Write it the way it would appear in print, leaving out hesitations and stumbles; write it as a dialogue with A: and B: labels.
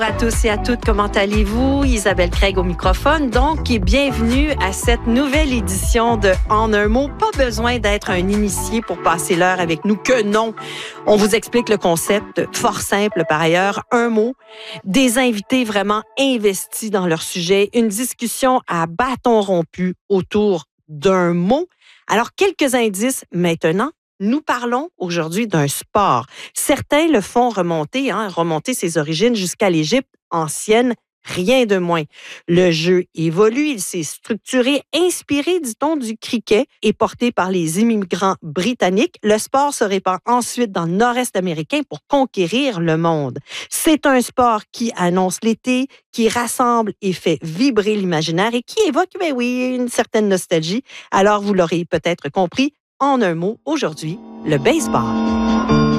A: Bonjour à tous et à toutes, comment allez-vous? Isabelle Craig au microphone, donc, et bienvenue à cette nouvelle édition de En un mot. Pas besoin d'être un initié pour passer l'heure avec nous, que non. On vous explique le concept, fort simple par ailleurs, un mot, des invités vraiment investis dans leur sujet, une discussion à bâton rompu autour d'un mot. Alors, quelques indices maintenant. Nous parlons aujourd'hui d'un sport. Certains le font remonter ses origines jusqu'à l'Égypte ancienne, rien de moins. Le jeu évolue, il s'est structuré, inspiré, dit-on, du cricket et porté par les immigrants britanniques. Le sport se répand ensuite dans le nord-est américain pour conquérir le monde. C'est un sport qui annonce l'été, qui rassemble et fait vibrer l'imaginaire et qui évoque, une certaine nostalgie. Alors, vous l'aurez peut-être compris, en un mot, aujourd'hui, le baseball.